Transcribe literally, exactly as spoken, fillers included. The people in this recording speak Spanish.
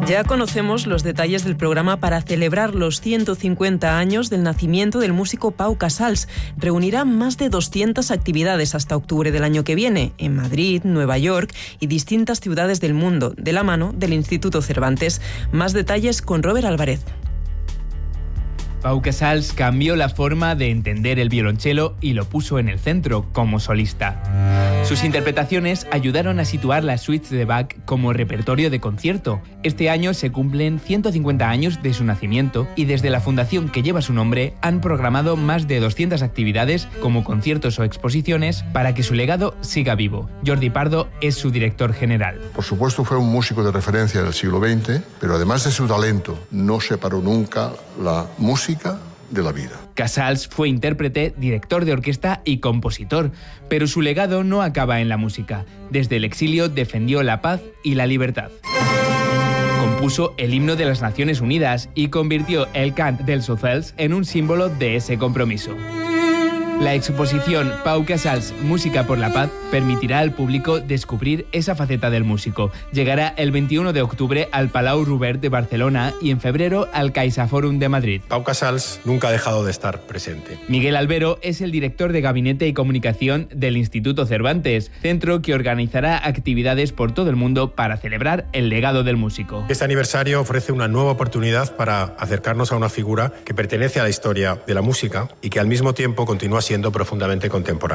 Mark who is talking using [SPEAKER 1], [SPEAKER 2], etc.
[SPEAKER 1] Ya conocemos los detalles del programa para celebrar los ciento cincuenta años del nacimiento del músico Pau Casals. Reunirá más de doscientas actividades hasta octubre del año que viene, en Madrid, Nueva York y distintas ciudades del mundo, de la mano del Instituto Cervantes. Más detalles con Robert Álvarez.
[SPEAKER 2] Pau Casals cambió la forma de entender el violonchelo y lo puso en el centro como solista. Sus interpretaciones ayudaron a situar las suites de Bach como repertorio de concierto. Este año se cumplen ciento cincuenta años de su nacimiento y desde la fundación que lleva su nombre han programado más de doscientas actividades como conciertos o exposiciones para que su legado siga vivo. Jordi Pardo es su director general.
[SPEAKER 3] Por supuesto fue un músico de referencia del siglo veinte, pero además de su talento no separó nunca la música de la vida.
[SPEAKER 2] Casals fue intérprete, director de orquesta y compositor, pero su legado no acaba en la música. Desde el exilio defendió la paz y la libertad. Compuso el himno de las Naciones Unidas y convirtió el cant dels Ocels en un símbolo de ese compromiso. La exposición Pau Casals, Música por la Paz, permitirá al público descubrir esa faceta del músico. Llegará el veintiuno de octubre al Palau Robert de Barcelona y en febrero al CaixaForum de Madrid.
[SPEAKER 4] Pau Casals nunca ha dejado de estar presente.
[SPEAKER 2] Miguel Albero es el director de Gabinete y Comunicación del Instituto Cervantes, centro que organizará actividades por todo el mundo para celebrar el legado del músico.
[SPEAKER 4] Este aniversario ofrece una nueva oportunidad para acercarnos a una figura que pertenece a la historia de la música y que al mismo tiempo continúa siendo profundamente contemporánea.